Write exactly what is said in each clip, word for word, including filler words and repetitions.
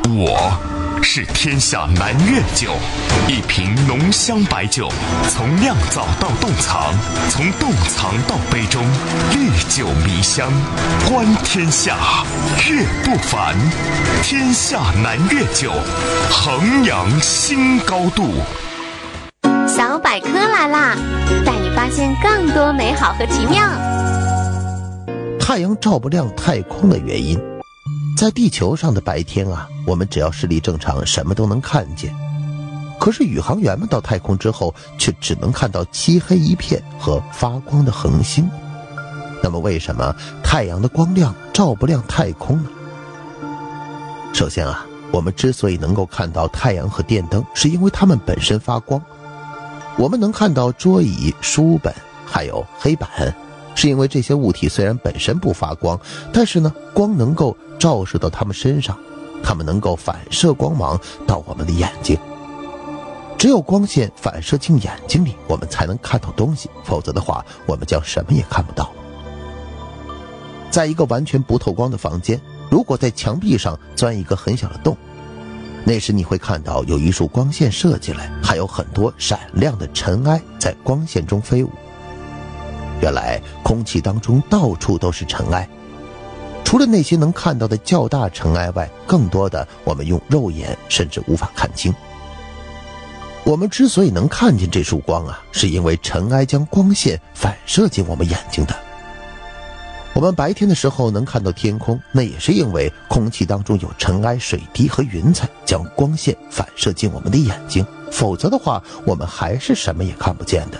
我是天下南岳酒，一瓶浓香白酒，从酿造到冻藏，从冻藏到杯中，历久弥香，观天下，岳不凡。天下南岳酒，衡阳新高度。 小百科来啦，带你发现更多美好和奇妙。 太阳照不亮太空的原因。在地球上的白天啊，我们只要视力正常，什么都能看见。可是宇航员们到太空之后，却只能看到漆黑一片和发光的恒星。那么为什么太阳的光亮照不亮太空呢？首先啊，我们之所以能够看到太阳和电灯，是因为它们本身发光。我们能看到桌椅、书本，还有黑板，是因为这些物体虽然本身不发光，但是呢，光能够照射到它们身上，它们能够反射光芒到我们的眼睛。只有光线反射进眼睛里，我们才能看到东西，否则的话，我们将什么也看不到。在一个完全不透光的房间，如果在墙壁上钻一个很小的洞，那时你会看到有一束光线射进来，还有很多闪亮的尘埃在光线中飞舞。原来空气当中到处都是尘埃，除了那些能看到的较大尘埃外，更多的我们用肉眼甚至无法看清。我们之所以能看见这束光啊，是因为尘埃将光线反射进我们眼睛的。我们白天的时候能看到天空，那也是因为空气当中有尘埃、水滴和云彩将光线反射进我们的眼睛，否则的话，我们还是什么也看不见的。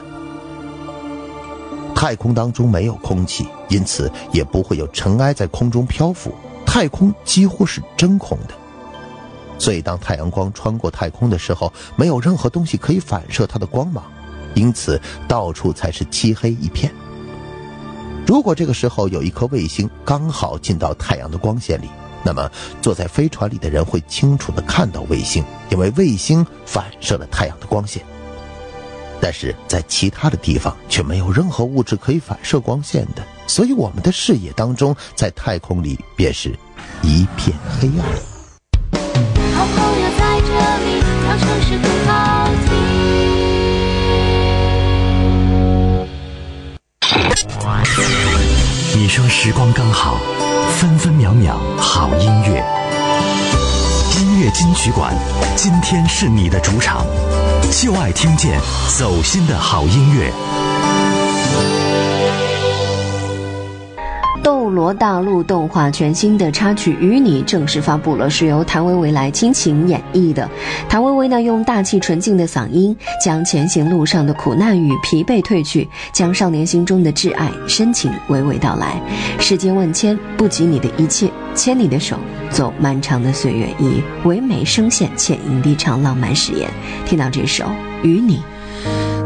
太空当中没有空气，因此也不会有尘埃在空中漂浮，太空几乎是真空的。所以当太阳光穿过太空的时候，没有任何东西可以反射它的光芒，因此到处才是漆黑一片。如果这个时候有一颗卫星刚好进到太阳的光线里，那么坐在飞船里的人会清楚地看到卫星，因为卫星反射了太阳的光线。但是在其他的地方却没有任何物质可以反射光线的，所以我们的视野当中，在太空里便是一片黑暗。 好朋友在这里，让城市更好听。 你说时光刚好，分分秒秒好音乐。音乐金曲馆，今天是你的主场，就爱听见走心的好音乐。 斗罗大陆动画全新的插曲《与你》正式发布了，是由谭维维来倾情演绎的。谭维维呢，用大气纯净的嗓音，将前行路上的苦难与疲惫褪去，将少年心中的挚爱深情娓娓道来。世间万千，不及你的一切，牵你的手，走漫长的岁月，以唯美声线嵌影低唱浪漫誓言。听到这首《与你》，